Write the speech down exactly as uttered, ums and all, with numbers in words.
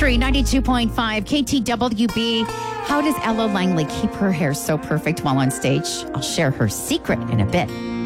Country ninety-two point five K T W B. How does Ella Langley keep her hair so perfect while on stage? I'll share her secret in a bit.